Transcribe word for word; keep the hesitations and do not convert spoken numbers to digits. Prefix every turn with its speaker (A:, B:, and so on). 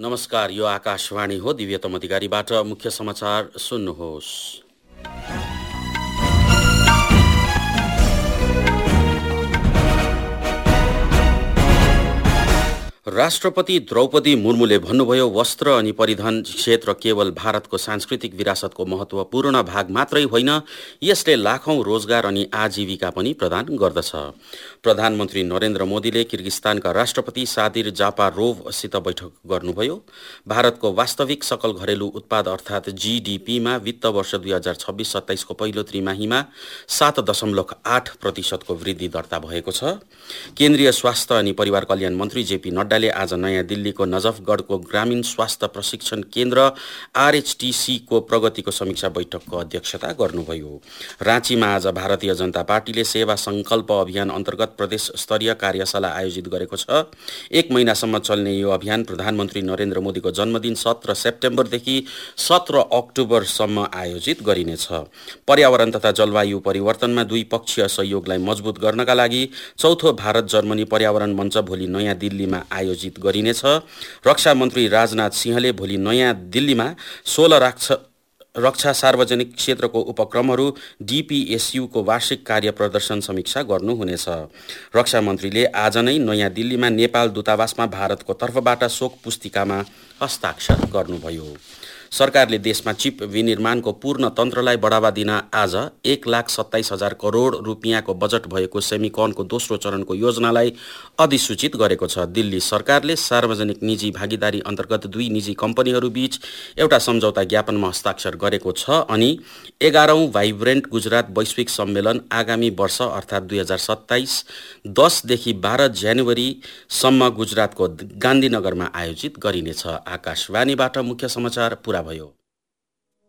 A: नमस्कार, यो आकाशवाणी हो। दिव्यतम अधिकारीबाट मुख्य समाचार सुन्नुहोस्। राष्ट्रपति द्रौपदी मुर्मुले भन्नुभयो, वस्त्र अनि परिधान क्षेत्र केवल भारतको सांस्कृतिक विरासतको महत्त्वपूर्ण भाग मात्रै होइन, यसले लाखौं रोजगार अनि आजीविका पनि प्रदान गर्दछ। प्रधानमन्त्री नरेन्द्र मोदीले किर्गिस्तानका राष्ट्रपति सादिर जापारोभसित बैठक गर्नुभयो। भारतको वास्तविक सकल घरेलु उत्पाद अर्थात् जीडीपीमा वित्त वर्ष दुई हजार छब्बिस सत्ताइसको पहिलो त्रिमाहीमा सात दशमलव आठ प्रतिशतको वृद्धि दर्ता भएको छ। केन्द्रीय स्वास्थ्य अनि परिवार कल्याण मन्त्री जेपी नड्डाले आज नयाँ दिल्लीको नजफगढको ग्रामीण स्वास्थ्य प्रशिक्षण केन्द्र आरएचटीसीको प्रगतिको समीक्षा बैठकको अध्यक्षता गर्नुभयो। राँचीमा आज भारतीय जनता पार्टीले सेवा संकल्प अभियान अन्तर्गत प्रदेश स्तरीय कार्यशाला आयोजित गरेको छ। एक महिनासम्म चल्ने यो अभियान प्रधानमन्त्री नरेन्द्र मोदीको जन्मदिन सत्र सेप्टेम्बरदेखि सत्र अक्टोबरसम्म आयोजित गरिनेछ। पर्यावरण तथा जलवायु परिवर्तनमा द्विपक्षीय सहयोगलाई मजबुत गर्नका लागि चौथो भारत जर्मनी पर्यावरण मञ्च भोलि नयाँ दिल्लीमा आयोजित गरिनेछ। रक्षा मन्त्री राजनाथ सिंहले भोलि नयाँ दिल्लीमा सोह्र रक्षा रक्षा सार्वजनिक क्षेत्रको उपक्रमहरू डीपीएसयूको वार्षिक कार्य प्रदर्शन समीक्षा गर्नुहुनेछ। रक्षा मन्त्रीले आज नै नयाँ दिल्लीमा नेपाल दूतावासमा भारतको तर्फबाट शोक पुस्तिकामा हस्ताक्षर गर्नुभयो। सरकारले देशमा चिप विनिर्माणको पूर्ण तन्त्रलाई बढावा दिन आज एक लाख सत्ताइस हजार करोड रुपियाँको बजेट भएको सेमिकनको दोस्रो चरणको योजनालाई अधिसूचित गरेको छ। दिल्ली सरकारले सार्वजनिक निजी भागीदारी अन्तर्गत दुई निजी कम्पनीहरू बीच एउटा सम्झौता ज्ञापनमा हस्ताक्षर गरेको छ अनि एघारौं भाइब्रेन्ट गुजरात वैश्विक सम्मेलन आगामी वर्ष अर्थात् दुई हजार सत्ताइस दसदेखि बाह्र जनवरीसम्म गुजरातको गान्धीनगरमा आयोजित गरिनेछ। आकाशवाणीबाट मुख्य समाचार पुरा भयो।